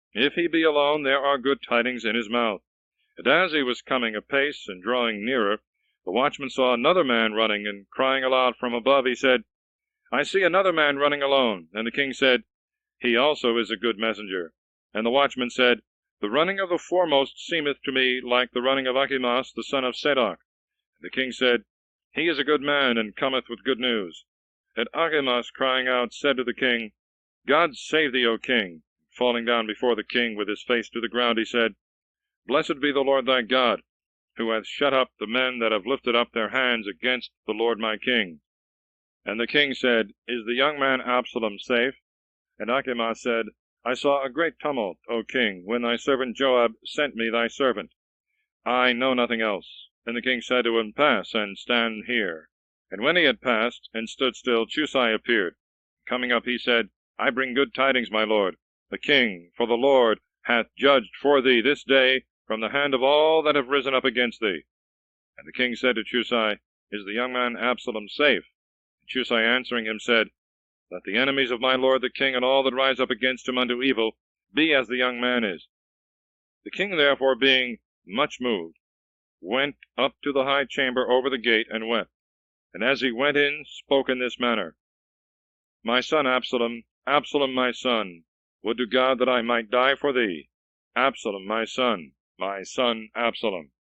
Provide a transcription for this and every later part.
If he be alone, there are good tidings in his mouth. And as he was coming apace and drawing nearer, the watchman saw another man running, and crying aloud from above, he said, I see another man running alone. And the king said, He also is a good messenger. And the watchman said, The running of the foremost seemeth to me like the running of Achimaas the son of Zadok. And the king said, He is a good man, and cometh with good news. And Achimaas, crying out, said to the king, God save thee, O king. Falling down before the king with his face to the ground, he said, Blessed be the Lord thy God, who hath shut up the men that have lifted up their hands against the Lord my king. And the king said, Is the young man Absalom safe? And Achimaas said, I saw a great tumult, O king, when thy servant Joab sent me thy servant. I know nothing else. And the king said to him, Pass, and stand here. And when he had passed, and stood still, Chusai appeared. Coming up, he said, I bring good tidings, my lord, the king, for the Lord hath judged for thee this day from the hand of all that have risen up against thee. And the king said to Chusai, Is the young man Absalom safe? And Chusai answering him said, Let the enemies of my lord the king and all that rise up against him unto evil be as the young man is. The king therefore, being much moved, went up to the high chamber over the gate, and wept. And as he went in, spoke in this manner, My son Absalom, Absalom my son, would to God that I might die for thee. Absalom my son Absalom.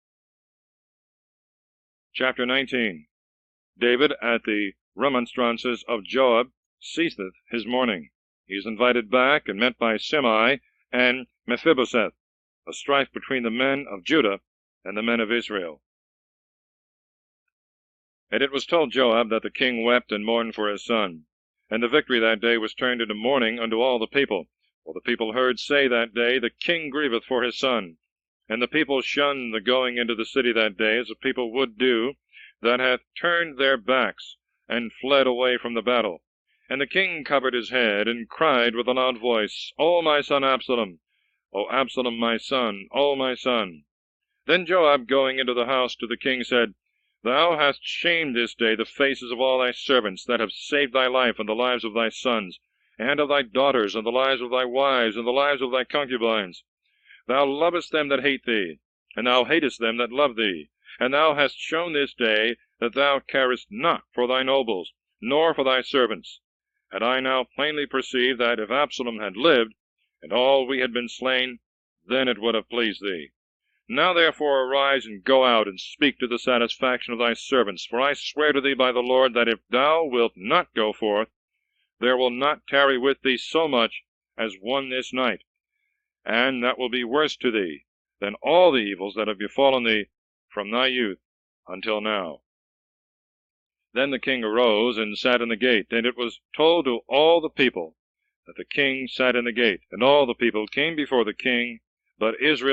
Chapter 19. David, at the remonstrances of Joab, ceaseth his mourning. He is invited back, and met by Shimei and Mephibosheth, a strife between the men of Judah and the men of Israel. And it was told Joab that the king wept and mourned for his son. And the victory that day was turned into mourning unto all the people. For the people heard say that day, The king grieveth for his son. And the people shunned the going into the city that day, as a people would do, that hath turned their backs, and fled away from the battle. And the king covered his head, and cried with a loud voice, O my son Absalom! O Absalom my son! O my son! Then Joab, going into the house to the king, said, Thou hast shamed this day the faces of all thy servants that have saved thy life and the lives of thy sons, and of thy daughters, and the lives of thy wives, and the lives of thy concubines. Thou lovest them that hate thee, and thou hatest them that love thee. And thou hast shown this day that thou carest not for thy nobles, nor for thy servants. And I now plainly perceive that if Absalom had lived, and all we had been slain, then it would have pleased thee. Now therefore arise, and go out, and speak to the satisfaction of thy servants. For I swear to thee by the Lord, that if thou wilt not go forth, there will not tarry with thee so much as one this night, and that will be worse to thee than all the evils that have befallen thee from thy youth until now. Then the king arose and sat in the gate, and it was told to all the people that the king sat in the gate. And all the people came before the king, but Israel